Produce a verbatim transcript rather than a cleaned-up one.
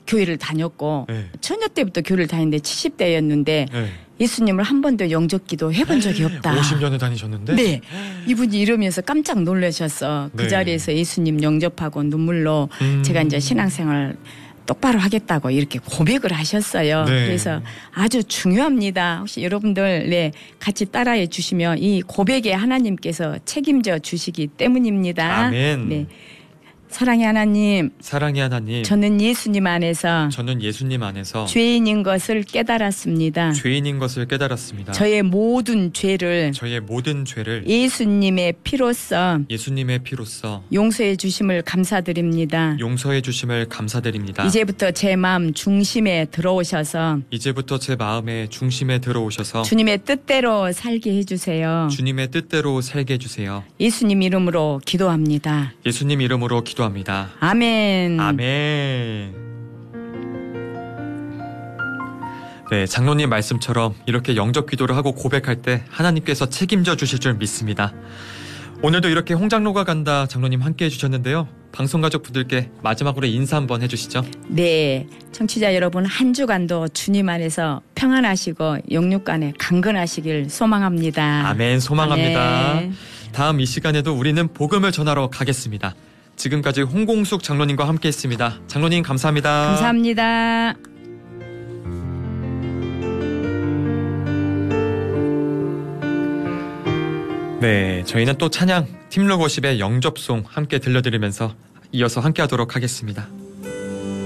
교회를 다녔고 네. 처녀 때부터 교회를 다녔는데 칠십 대였는데 네. 예수님을 한 번도 영접기도 해본 적이 없다. 오십 년을 다니셨는데? 네. 이분이 이러면서 깜짝 놀라셔서 그 네. 자리에서 예수님 영접하고 눈물로 음. 제가 이제 신앙생활 똑바로 하겠다고 이렇게 고백을 하셨어요. 네. 그래서 아주 중요합니다. 혹시 여러분들 네, 같이 따라해 주시면 이 고백에 하나님께서 책임져 주시기 때문입니다. 아멘. 네. 사랑의 하나님, 사랑의 하나님, 저는 예수님 안에서 저는 예수님 안에서 죄인인 것을 깨달았습니다. 죄인인 것을 깨달았습니다. 저의 모든 죄를 저의 모든 죄를 예수님의 피로써 예수님의 피로써 용서해 주심을 감사드립니다. 용서해 주심을 감사드립니다. 이제부터 제 마음 중심에 들어오셔서 이제부터 제 마음의 중심에 들어오셔서 주님의 뜻대로 살게 해주세요. 주님의 뜻대로 살게 해주세요. 예수님 이름으로 기도합니다. 예수님 이름으로 기도합니다. 아멘. 아멘. 네, 장로님 말씀처럼 이렇게 영접 기도를 하고 고백할 때 하나님께서 책임져 주실 줄 믿습니다. 오늘도 이렇게 홍장로가 간다 장로님 함께 해주셨는데요. 방송가족분들께 마지막으로 인사 한번 해주시죠. 네, 청취자 여러분 한 주간도 주님 안에서 평안하시고 영육간에 강건하시길 소망합니다. 아멘, 소망합니다. 아멘. 다음 이 시간에도 우리는 복음을 전하러 가겠습니다. 지금까지 홍공숙 장로님과 함께했습니다. 장로님 감사합니다. 감사합니다. 네, 저희는 또 찬양 팀로고십의 영접송 함께 들려드리면서 이어서 함께하도록 하겠습니다.